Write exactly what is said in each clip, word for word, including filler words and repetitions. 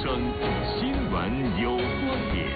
声，新闻有观点。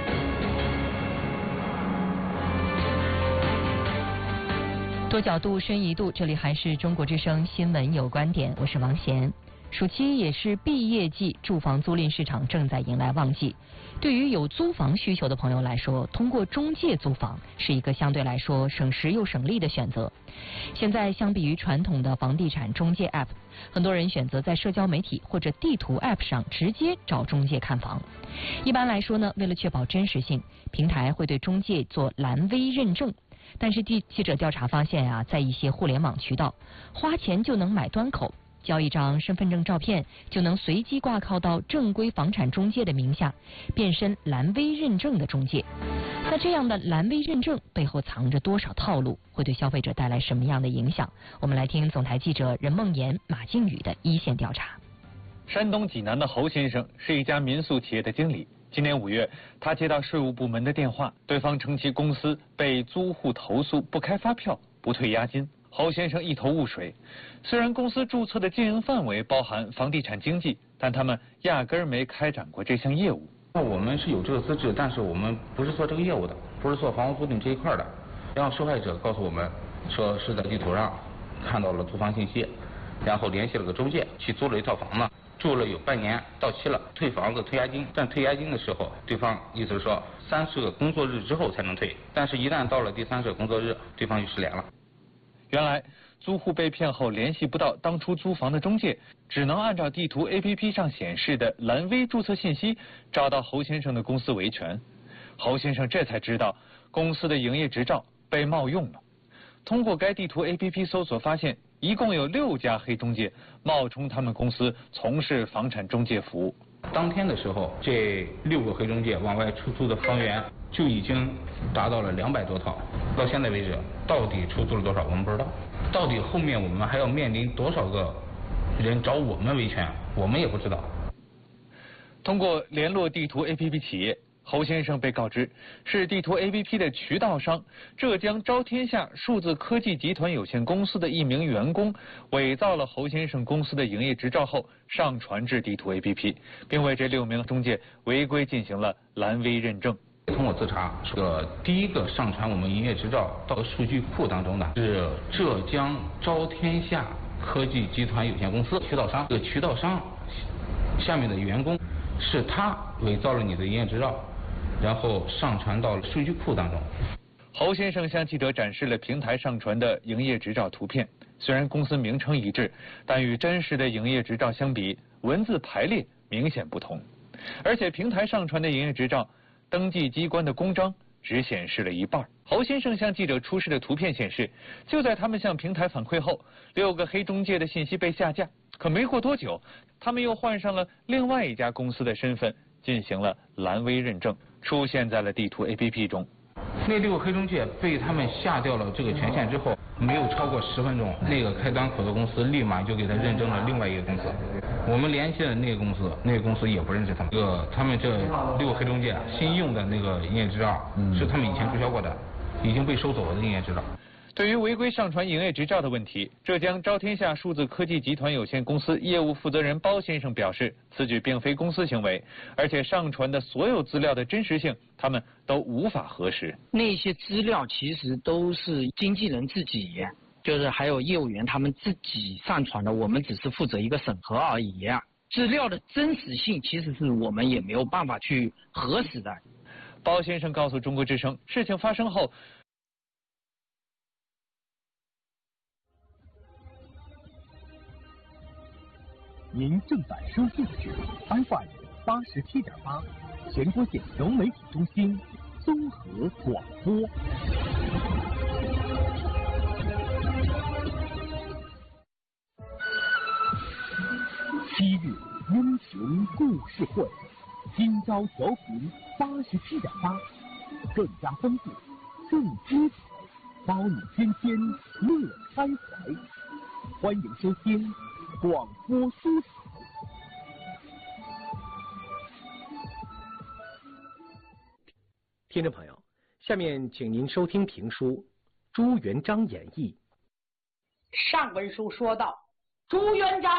多角度，深一度，这里还是中国之声新闻有观点，我是王贤。暑期也是毕业季，住房租赁市场正在迎来旺季。对于有租房需求的朋友来说，通过中介租房是一个相对来说省时又省力的选择。现在相比于传统的房地产中介 App， 很多人选择在社交媒体或者地图 App 上直接找中介看房。一般来说呢，为了确保真实性，平台会对中介做蓝 V 认证。但是记记者调查发现啊，在一些互联网渠道，花钱就能买端口。交一张身份证照片就能随机挂靠到正规房产中介的名下，变身蓝 V 认证的中介。那这样的蓝 V 认证背后藏着多少套路，会对消费者带来什么样的影响？我们来听总台记者任梦妍、马靖宇的一线调查。 山东济南的侯先生是一家民宿企业的经理。今年五月，他接到税务部门的电话，对方称其公司被租户投诉不开发票、不退押金。侯先生一头雾水，虽然公司注册的经营范围包含房地产经纪，但他们压根儿没开展过这项业务。 那我们是有这个资质，但是我们不是做这个业务的，不是做房屋租赁这一块的。然后受害者告诉我们说是在地图上看到了租房信息，然后联系了个中介去租了一套房呢，住了有半年，到期了，退房子退押金。但退押金的时候，对方意思是说三十个工作日之后才能退，但是一旦到了第三十个工作日，对方就失联了。 原来租户被骗后联系不到当初租房的中介，只能按照地图 A P P 上显示的蓝 V 注册信息找到侯先生的公司维权。侯先生这才知道公司的营业执照被冒用了。通过该地图 A P P 搜索发现，一共有六家黑中介冒充他们公司从事房产中介服务。 当天的时候，这六个黑中介往外出租的房源就已经达到了两百多套。到现在为止，到底出租了多少我们不知道，到底后面我们还要面临多少个人找我们维权，我们也不知道。 通过联络地图 A P P 企业，侯先生被告知是地图 A P P 的渠道商浙江招天下数字科技集团有限公司的一名员工，伪造了侯先生公司的营业执照后上传至地图 A P P， 并为这六名中介违规进行了蓝 V 认证。 通过自查，说第一个上传我们营业执照到数据库当中的是浙江招天下科技集团有限公司渠道商，这个渠道商下面的员工是他伪造了你的营业执照，然后上传到了数据库当中。 侯先生向记者展示了平台上传的营业执照图片，虽然公司名称一致，但与真实的营业执照相比，文字排列明显不同。而且平台上传的营业执照登记机关的公章只显示了一半。侯先生向记者出示的图片显示，就在他们向平台反馈后，六个黑中介的信息被下架。可没过多久，他们又换上了另外一家公司的身份，进行了蓝 V 认证，出现在了地图 A P P 中。 那六个黑中介被他们下掉了这个权限之后，没有超过十分钟，那个开端口的公司立马就给他认证了另外一个公司。我们联系了那个公司，那个公司也不认识他们。这个他们这六个黑中介新用的那个营业执照，是他们以前注销过的，已经被收走了的营业执照。 对于违规上传营业执照的问题，浙江招天下数字科技集团有限公司业务负责人包先生表示，此举并非公司行为，而且上传的所有资料的真实性，他们都无法核实。 那些资料其实都是经纪人自己，就是还有业务员他们自己上传的，我们只是负责一个审核而已。资料的真实性其实是我们也没有办法去核实的。 包先生告诉中国之声，事情发生后， 您正在收听的是 F M 八十七点八，全国县融媒体中心综合广播。七月英雄故事会，今朝调频八十七点八，更加丰富，更精彩，包你天天乐开怀。欢迎收听广播书彩。听众朋友，下面请您收听评书《朱元璋演义》。 上文书说到，朱元璋